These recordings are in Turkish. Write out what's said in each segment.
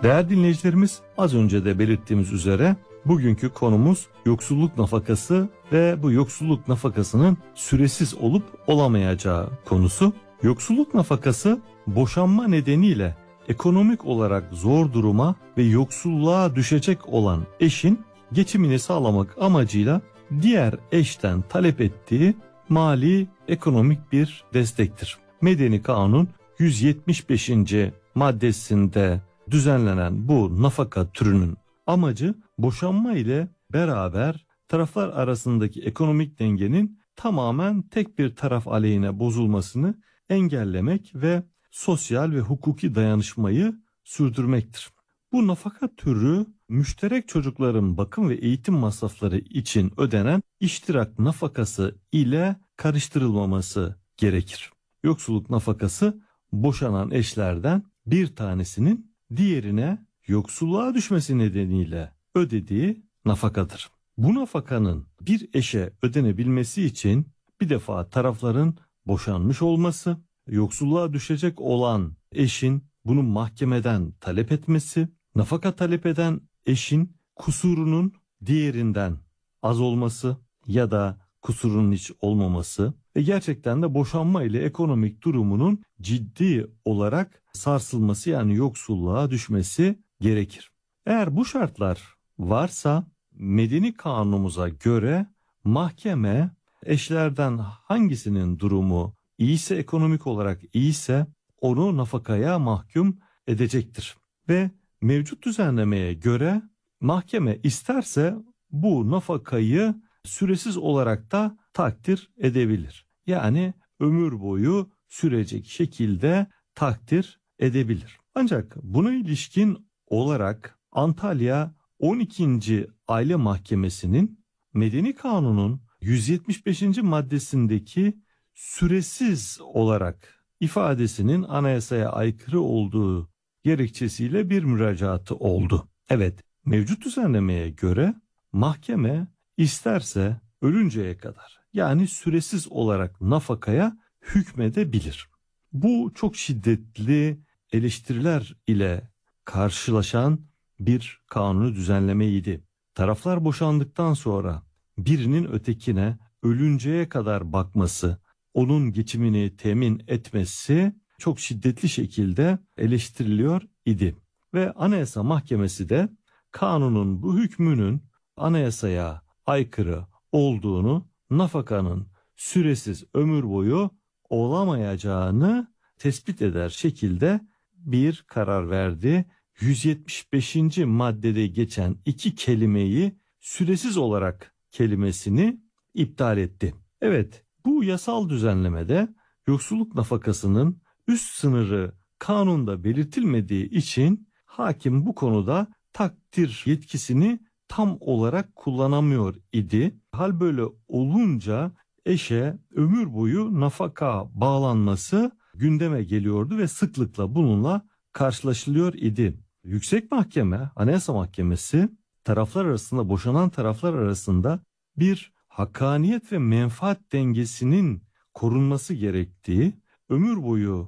Değerli dinleyicilerimiz, az önce de belirttiğimiz üzere bugünkü konumuz yoksulluk nafakası ve bu yoksulluk nafakasının süresiz olup olamayacağı konusu. Yoksulluk nafakası boşanma nedeniyle ekonomik olarak zor duruma ve yoksulluğa düşecek olan eşin geçimini sağlamak amacıyla diğer eşten talep ettiği mali ekonomik bir destektir. Medeni Kanun 175. maddesinde düzenlenen bu nafaka türünün amacı boşanma ile beraber taraflar arasındaki ekonomik dengenin tamamen tek bir taraf aleyhine bozulmasını engellemek ve sosyal ve hukuki dayanışmayı sürdürmektir. Bu nafaka türü müşterek çocukların bakım ve eğitim masrafları için ödenen iştirak nafakası ile karıştırılmaması gerekir. Yoksulluk nafakası boşanan eşlerden bir tanesinin diğerine yoksulluğa düşmesi nedeniyle ödediği nafakadır. Bu nafakanın bir eşe ödenebilmesi için bir defa tarafların boşanmış olması, yoksulluğa düşecek olan eşin bunu mahkemeden talep etmesi, nafaka talep eden eşin kusurunun diğerinden az olması ya da kusurunun hiç olmaması ve gerçekten de boşanma ile ekonomik durumunun ciddi olarak sarsılması, yani yoksulluğa düşmesi gerekir. Eğer bu şartlar varsa medeni kanunumuza göre mahkeme eşlerden hangisinin durumu iyiyse, ekonomik olarak iyiyse onu nafakaya mahkum edecektir. Ve mevcut düzenlemeye göre mahkeme isterse bu nafakayı süresiz olarak da takdir edebilir. Yani ömür boyu sürecek şekilde takdir edebilir. Ancak buna ilişkin olarak Antalya 12. Aile Mahkemesi'nin Medeni Kanun'un 175. maddesindeki süresiz olarak ifadesinin anayasaya aykırı olduğu gerekçesiyle bir müracaatı oldu. Evet, mevcut düzenlemeye göre mahkeme isterse ölünceye kadar, yani süresiz olarak nafakaya hükmedebilir. Bu çok şiddetli eleştiriler ile karşılaşan bir kanunu düzenlemeydi. Taraflar boşandıktan sonra birinin ötekine ölünceye kadar bakması, onun geçimini temin etmesi çok şiddetli şekilde eleştiriliyor idi. Ve Anayasa Mahkemesi de kanunun bu hükmünün anayasaya aykırı olduğunu, nafakanın süresiz ömür boyu olamayacağını tespit eder şekilde bir karar verdi. 175. maddede geçen iki kelimeyi süresiz olarak kelimesini iptal etti. Evet, bu yasal düzenlemede yoksulluk nafakasının üst sınırı kanunda belirtilmediği için hakim bu konuda takdir yetkisini tam olarak kullanamıyor idi. Hal böyle olunca eşe ömür boyu nafaka bağlanması gündeme geliyordu ve sıklıkla bununla karşılaşılıyor idi. Yüksek Mahkeme, Anayasa Mahkemesi taraflar arasında, boşanan taraflar arasında bir hakkaniyet ve menfaat dengesinin korunması gerektiği, ömür boyu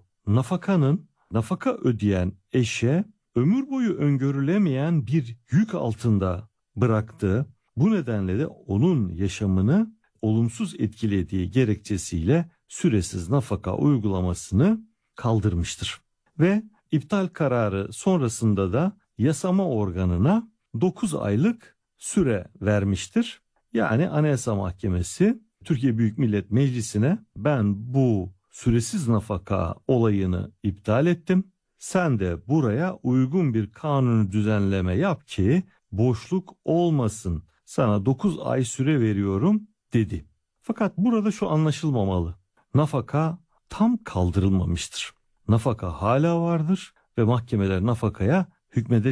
nafaka ödeyen eşe ömür boyu öngörülemeyen bir yük altında bıraktığı, bu nedenle de onun yaşamını olumsuz etkilediği gerekçesiyle süresiz nafaka uygulamasını kaldırmıştır. Ve iptal kararı sonrasında da yasama organına 9 aylık süre vermiştir. Yani Anayasa Mahkemesi Türkiye Büyük Millet Meclisi'ne ben bu süresiz nafaka olayını iptal ettim. Sen de buraya uygun bir kanuni düzenleme yap ki boşluk olmasın. Sana 9 ay süre veriyorum dedi. Fakat burada şu anlaşılmamalı. Nafaka tam kaldırılmamıştır. Nafaka hala vardır ve mahkemeler nafakaya hükmedecek.